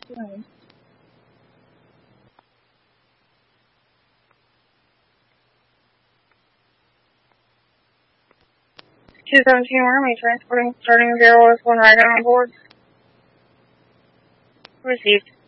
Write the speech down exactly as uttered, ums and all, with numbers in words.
Nice. two seventeen Army, transporting starting zero S one Wagon on board. Received.